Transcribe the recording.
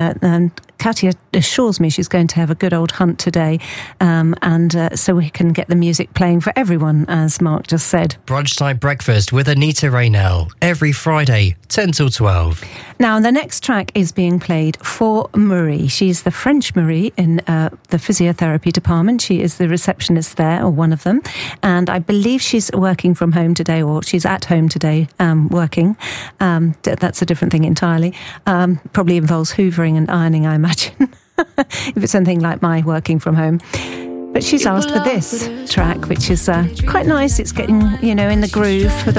Katia assures me she's going to have a good old hunt today, so we can get the music playing for everyone, as Mark just said. Brunchtime Breakfast with Anita Raynell, every Friday, 10 till 12. Now, the next track is being played for Marie. She's the French Marie in the physiotherapy department. She is the receptionist there, or one of them, and I believe she's working from home today, or she's at home today working. That's a different thing entirely. Probably involves hoovering and ironing, I imagine, if it's anything like my working from home. But she's asked for this track, which is quite nice. It's getting, in the groove for the